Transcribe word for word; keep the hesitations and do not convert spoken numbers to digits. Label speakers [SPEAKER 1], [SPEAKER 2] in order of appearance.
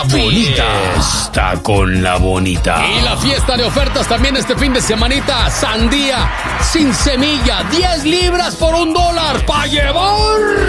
[SPEAKER 1] Bonita está con la bonita.
[SPEAKER 2] Y la fiesta de ofertas también este fin de semanita. Sandía sin semilla, diez libras por un dólar. ¡Pa' llevar!